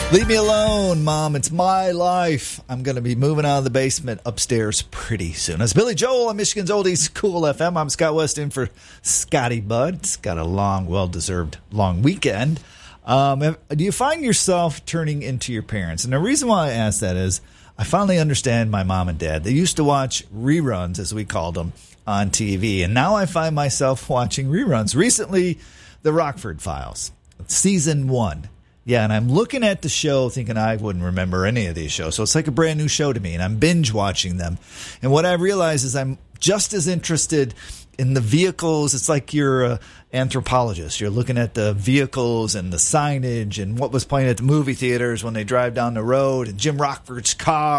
Leave me alone, Mom. It's my life. I'm going to be moving out of the basement upstairs pretty soon. It's Billy Joel on Michigan's Oldies Cool FM. I'm Scott Weston for Scotty Bud. It's got a long, well-deserved long weekend. Do you find yourself turning into your parents? And the reason why I ask that is I finally understand my mom and dad. They used to watch reruns, as we called them, on TV. And now I find myself watching reruns. Recently, The Rockford Files, Season 1. Yeah, and I'm looking at the show thinking I wouldn't remember any of these shows. So it's like a brand new show to me, and I'm binge watching them. And what I realize is I'm just as interested in the vehicles. It's like you're an anthropologist. You're looking at the vehicles and the signage and what was playing at the movie theaters when they drive down the road and Jim Rockford's car.